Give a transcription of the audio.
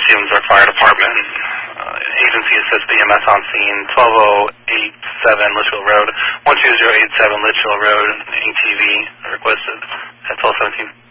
Stevensburg Fire Department. Agency assist EMS on scene, 12087 Litchfield Road, 12087 Litchfield Road, ATV requested at 1217.